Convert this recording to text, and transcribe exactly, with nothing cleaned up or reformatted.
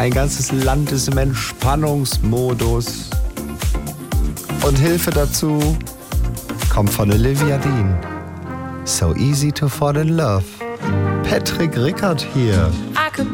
Ein ganzes Land ist im Entspannungsmodus. Und Hilfe dazu kommt von Olivia Dean. So easy to fall in love. Patrick Rickard hier.